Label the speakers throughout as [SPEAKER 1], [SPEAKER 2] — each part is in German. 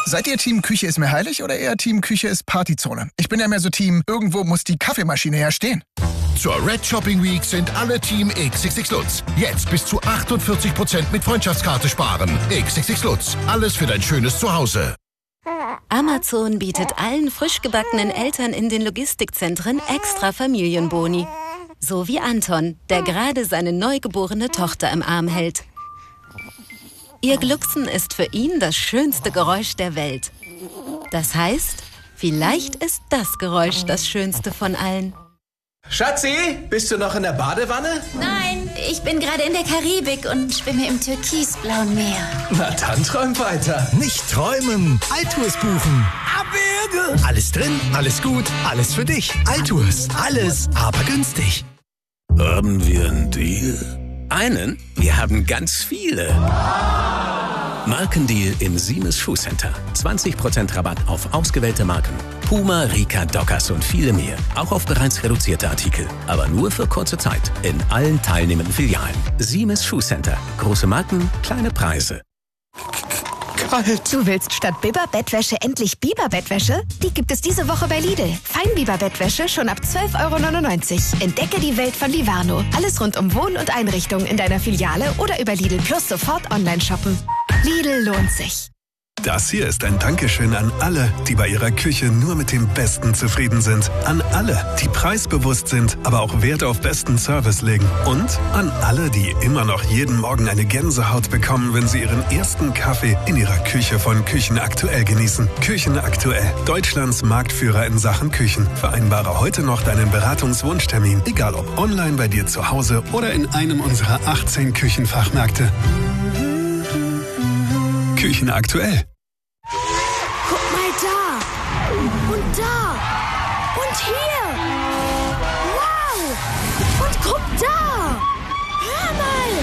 [SPEAKER 1] Seid ihr Team Küche ist mir heilig oder eher Team Küche ist Partyzone? Ich bin ja mehr so Team, irgendwo muss die Kaffeemaschine her stehen.
[SPEAKER 2] Zur Red Shopping Week sind alle Team XXX Lutz. Jetzt bis zu 48% mit Freundschaftskarte sparen. XXX Lutz. Alles für dein schönes Zuhause.
[SPEAKER 3] Amazon bietet allen frisch gebackenen Eltern in den Logistikzentren extra Familienboni. So wie Anton, der gerade seine neugeborene Tochter im Arm hält. Ihr Glucksen ist für ihn das schönste Geräusch der Welt. Das heißt, vielleicht ist das Geräusch das schönste von allen.
[SPEAKER 4] Schatzi, bist du noch in der Badewanne?
[SPEAKER 5] Nein, ich bin gerade in der Karibik und schwimme im türkisblauen Meer.
[SPEAKER 4] Na dann träum weiter.
[SPEAKER 6] Nicht träumen, Altours buchen. Abwürge. Alles drin, alles gut, alles für dich. Altours, alles, aber günstig.
[SPEAKER 7] Haben wir einen Deal? Einen? Wir haben ganz viele. Markendeal im Siemens Schuhcenter. 20% Rabatt auf ausgewählte Marken. Puma, Rika, Dockers und viele mehr. Auch auf bereits reduzierte Artikel. Aber nur für kurze Zeit. In allen teilnehmenden Filialen. Siemens Schuhcenter. Große Marken, kleine Preise.
[SPEAKER 8] Kalt. Du willst statt Biber-Bettwäsche endlich Biber-Bettwäsche? Die gibt es diese Woche bei Lidl. Feinbiber-Bettwäsche schon ab 12,99 €. Entdecke die Welt von Livano. Alles rund um Wohn- und Einrichtung in deiner Filiale oder über Lidl Plus sofort online shoppen. Lidl lohnt sich.
[SPEAKER 9] Das hier ist ein Dankeschön an alle, die bei ihrer Küche nur mit dem Besten zufrieden sind. An alle, die preisbewusst sind, aber auch Wert auf besten Service legen. Und an alle, die immer noch jeden Morgen eine Gänsehaut bekommen, wenn sie ihren ersten Kaffee in ihrer Küche von Küchenaktuell genießen. Küchenaktuell, Deutschlands Marktführer in Sachen Küchen. Vereinbare heute noch deinen Beratungswunschtermin, egal ob online bei dir zu Hause oder in einem unserer 18 Küchenfachmärkte. Küchenaktuell.
[SPEAKER 8] Guck mal da. Und da. Und hier. Wow. Und guck da. Hör mal.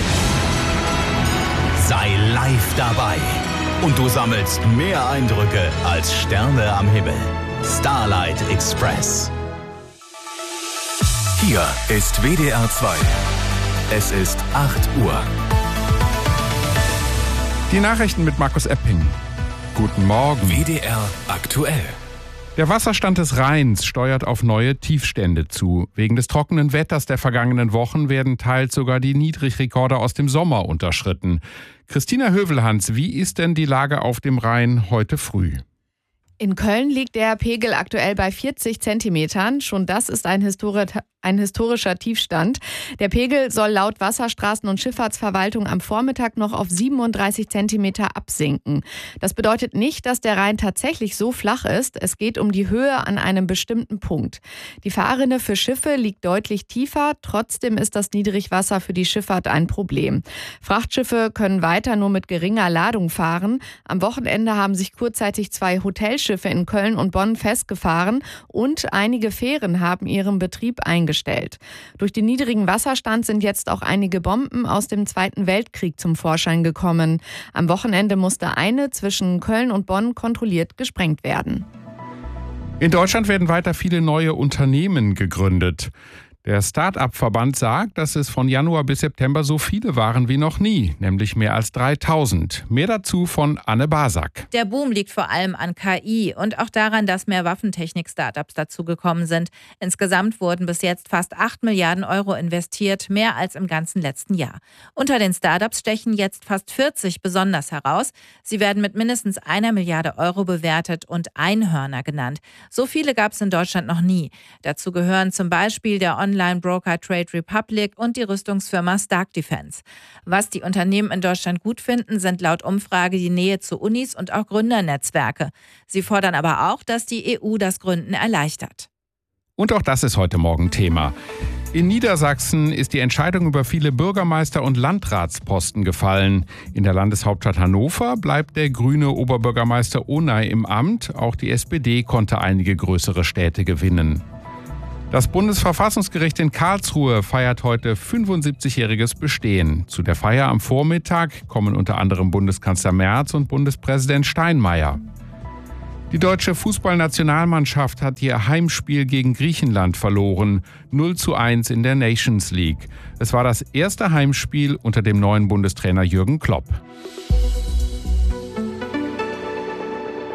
[SPEAKER 10] Sei live dabei. Und du sammelst mehr Eindrücke als Sterne am Himmel. Starlight Express.
[SPEAKER 11] Hier ist WDR 2. Es ist 8 Uhr.
[SPEAKER 12] Die Nachrichten mit Markus Epping. Guten Morgen.
[SPEAKER 11] WDR aktuell.
[SPEAKER 12] Der Wasserstand des Rheins steuert auf neue Tiefstände zu. Wegen des trockenen Wetters der vergangenen Wochen werden teils sogar die Niedrigrekorde aus dem Sommer unterschritten. Christina Hövelhans, wie ist denn die Lage auf dem Rhein heute früh?
[SPEAKER 13] In Köln liegt der Pegel aktuell bei 40 Zentimetern. Schon das ist ein historischer Tiefstand. Der Pegel soll laut Wasserstraßen- und Schifffahrtsverwaltung am Vormittag noch auf 37 Zentimeter absinken. Das bedeutet nicht, dass der Rhein tatsächlich so flach ist. Es geht um die Höhe an einem bestimmten Punkt. Die Fahrrinne für Schiffe liegt deutlich tiefer. Trotzdem ist das Niedrigwasser für die Schifffahrt ein Problem. Frachtschiffe können weiter nur mit geringer Ladung fahren. Am Wochenende haben sich kurzzeitig 2 Hotelschiffe in Köln und Bonn festgefahren und einige Fähren haben ihren Betrieb eingestellt. Durch den niedrigen Wasserstand sind jetzt auch einige Bomben aus dem Zweiten Weltkrieg zum Vorschein gekommen. Am Wochenende musste eine zwischen Köln und Bonn kontrolliert gesprengt werden.
[SPEAKER 12] In Deutschland werden weiter viele neue Unternehmen gegründet. Der Start-up-Verband sagt, dass es von Januar bis September so viele waren wie noch nie, nämlich mehr als 3000. Mehr dazu von Anne Basak.
[SPEAKER 14] Der Boom liegt vor allem an KI und auch daran, dass mehr Waffentechnik-Startups dazugekommen sind. Insgesamt wurden bis jetzt fast 8 Milliarden Euro investiert, mehr als im ganzen letzten Jahr. Unter den Startups stechen jetzt fast 40 besonders heraus. Sie werden mit mindestens 1 Milliarde Euro bewertet und Einhörner genannt. So viele gab es in Deutschland noch nie. Dazu gehören zum Beispiel der Online-Broker Trade Republic und die Rüstungsfirma Stark Defense. Was die Unternehmen in Deutschland gut finden, sind laut Umfrage die Nähe zu Unis und auch Gründernetzwerke. Sie fordern aber auch, dass die EU das Gründen erleichtert.
[SPEAKER 12] Und auch das ist heute Morgen Thema. In Niedersachsen ist die Entscheidung über viele Bürgermeister- und Landratsposten gefallen. In der Landeshauptstadt Hannover bleibt der grüne Oberbürgermeister Onay im Amt. Auch die SPD konnte einige größere Städte gewinnen. Das Bundesverfassungsgericht in Karlsruhe feiert heute 75-jähriges Bestehen. Zu der Feier am Vormittag kommen unter anderem Bundeskanzler Merz und Bundespräsident Steinmeier. Die deutsche Fußballnationalmannschaft hat ihr Heimspiel gegen Griechenland verloren. 0:1 in der Nations League. Es war das erste Heimspiel unter dem neuen Bundestrainer Jürgen Klopp.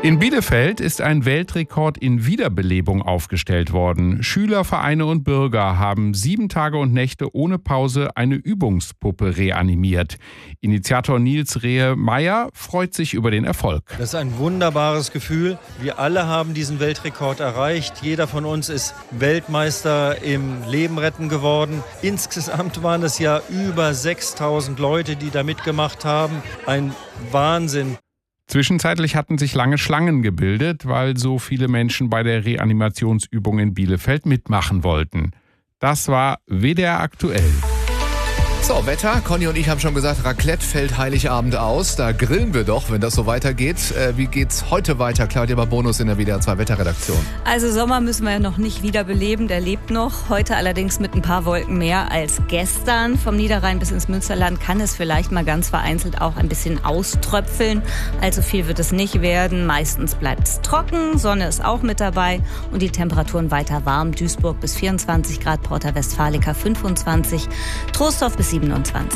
[SPEAKER 12] In Bielefeld ist ein Weltrekord in Wiederbelebung aufgestellt worden. Schüler, Vereine und Bürger haben 7 Tage und Nächte ohne Pause eine Übungspuppe reanimiert. Initiator Nils Rehe-Meyer freut sich über den Erfolg.
[SPEAKER 15] Das ist ein wunderbares Gefühl. Wir alle haben diesen Weltrekord erreicht. Jeder von uns ist Weltmeister im Leben retten geworden. Insgesamt waren es ja über 6.000 Leute, die da mitgemacht haben. Ein Wahnsinn.
[SPEAKER 12] Zwischenzeitlich hatten sich lange Schlangen gebildet, weil so viele Menschen bei der Reanimationsübung in Bielefeld mitmachen wollten. Das war WDR aktuell.
[SPEAKER 16] So, Wetter. Conny und ich haben schon gesagt, Raclette fällt Heiligabend aus. Da grillen wir doch, wenn das so weitergeht. Wie geht's heute weiter? Claudia Bonus in der WDR 2 Wetterredaktion.
[SPEAKER 17] Also Sommer müssen wir ja noch nicht wiederbeleben, der lebt noch. Heute allerdings mit ein paar Wolken mehr als gestern. Vom Niederrhein bis ins Münsterland kann es vielleicht mal ganz vereinzelt auch ein bisschen auströpfeln. Allzu viel wird es nicht werden. Meistens bleibt es trocken, Sonne ist auch mit dabei und die Temperaturen weiter warm. Duisburg bis 24 Grad, Porta Westfalica 25, Troisdorf bis 27.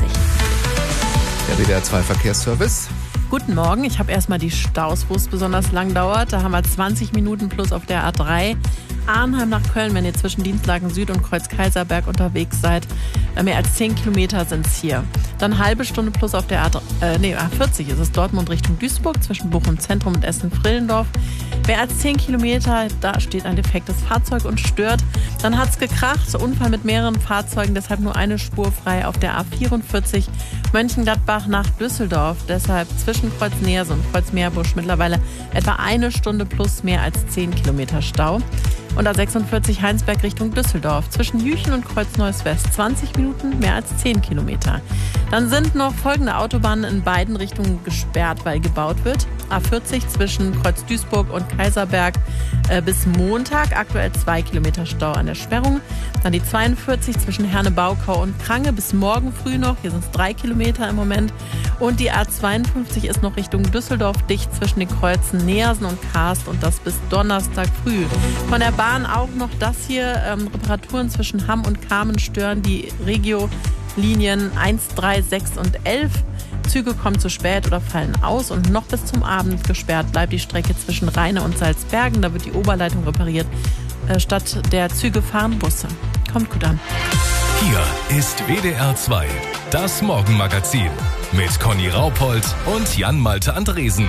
[SPEAKER 16] Der WDR 2 Verkehrsservice.
[SPEAKER 13] Guten Morgen, ich habe erstmal die Staus, wo es besonders lang dauert. Da haben wir 20 Minuten plus auf der A3. Arnheim nach Köln, wenn ihr zwischen Dienstlaken Süd und Kreuz Kaiserberg unterwegs seid. Mehr als 10 Kilometer sind es hier. Dann halbe Stunde plus auf der A40 ist es Dortmund Richtung Duisburg zwischen Bochum Zentrum und Essen-Frillendorf. Mehr als 10 Kilometer, da steht ein defektes Fahrzeug und stört. Dann hat es gekracht, Unfall mit mehreren Fahrzeugen, deshalb nur eine Spur frei auf der A44 Mönchengladbach nach Düsseldorf. Deshalb zwischen Kreuz Neersen und Kreuz Meerbusch mittlerweile etwa eine Stunde plus mehr als 10 Kilometer Stau. Und A46 Heinsberg Richtung Düsseldorf. Zwischen Jüchen und Kreuz Neuss West 20 Minuten, mehr als 10 Kilometer. Dann sind noch folgende Autobahnen in beiden Richtungen gesperrt, weil gebaut wird. A40 zwischen Kreuz Duisburg und Kaiserberg bis Montag. Aktuell 2 Kilometer Stau an der Sperrung. Dann die 42 zwischen Herne-Baukau und Krange bis morgen früh noch. Hier sind es 3 Kilometer im Moment. Und die A52 ist noch Richtung Düsseldorf dicht zwischen den Kreuzen Neersen und Karst und das bis Donnerstag früh. Von der Bahn auch noch das hier. Reparaturen zwischen Hamm und Kamen stören die Regio-Linien 1, 3, 6 und 11. Züge kommen zu spät oder fallen aus und noch bis zum Abend gesperrt bleibt die Strecke zwischen Rheine und Salzbergen. Da wird die Oberleitung repariert. Statt der Züge fahren Busse. Kommt gut an.
[SPEAKER 11] Hier ist WDR 2, das Morgenmagazin mit Conny Raupold und Jan-Malte Andresen.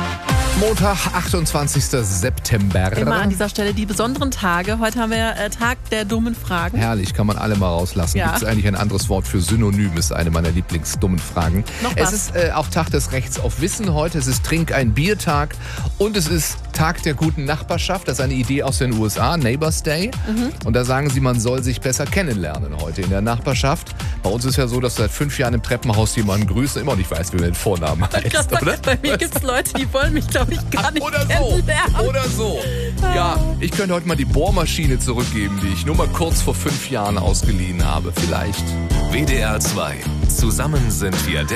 [SPEAKER 16] Montag, 28. September.
[SPEAKER 13] Immer an dieser Stelle die besonderen Tage. Heute haben wir Tag der dummen Fragen.
[SPEAKER 16] Herrlich, kann man alle mal rauslassen.
[SPEAKER 13] Ja.
[SPEAKER 16] Gibt es eigentlich ein anderes Wort für Synonym? Ist eine meiner Lieblingsdummen Fragen.
[SPEAKER 13] Noch was?
[SPEAKER 16] Es ist auch Tag des Rechts auf Wissen heute. Es ist Trink ein Biertag und es ist Tag der guten Nachbarschaft. Das ist eine Idee aus den USA, Neighbors Day. Und da sagen sie, man soll sich besser kennenlernen heute in der Nachbarschaft. Bei uns ist ja so, dass seit 5 Jahren im Treppenhaus jemanden grüßen, immer noch nicht weiß, wie man den Vornamen heißt, oder?
[SPEAKER 13] Bei mir gibt es Leute, die wollen mich, glaube ich, gar nicht kennenlernen.
[SPEAKER 16] Oder so. Ja, ich könnte heute mal die Bohrmaschine zurückgeben, die ich nur mal kurz vor 5 Jahren ausgeliehen habe, vielleicht.
[SPEAKER 11] WDR 2. Zusammen sind wir der